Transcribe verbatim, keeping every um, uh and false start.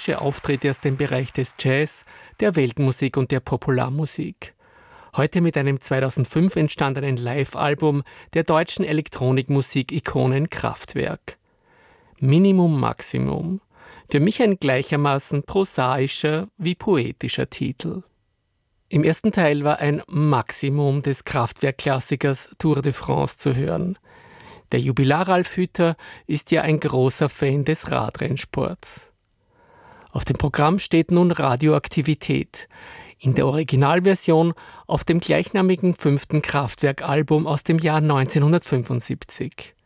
musikalische Auftritte aus dem Bereich des Jazz, der Weltmusik und der Popularmusik. Heute mit einem zweitausendfünf entstandenen Live-Album der deutschen Elektronikmusik-Ikonen Kraftwerk. Minimum Maximum. Für mich ein gleichermaßen prosaischer wie poetischer Titel. Im ersten Teil war ein Maximum des Kraftwerk-Klassikers Tour de France zu hören. Der Jubilar Ralf Hütter ist ja ein großer Fan des Radrennsports. Auf dem Programm steht nun Radioaktivität, in der Originalversion auf dem gleichnamigen fünften Kraftwerk-Album aus dem Jahr neunzehnhundertfünfundsiebzig.